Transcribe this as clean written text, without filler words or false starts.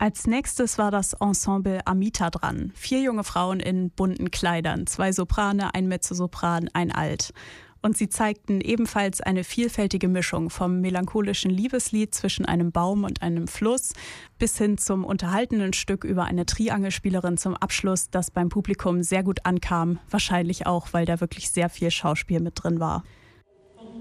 Als nächstes war das Ensemble Amita dran. 4 junge Frauen in bunten Kleidern, 2 Soprane, ein Mezzosopran, ein Alt. Und sie zeigten ebenfalls eine vielfältige Mischung vom melancholischen Liebeslied zwischen einem Baum und einem Fluss bis hin zum unterhaltenden Stück über eine Triangelspielerin zum Abschluss, das beim Publikum sehr gut ankam. Wahrscheinlich auch, weil da wirklich sehr viel Schauspiel mit drin war.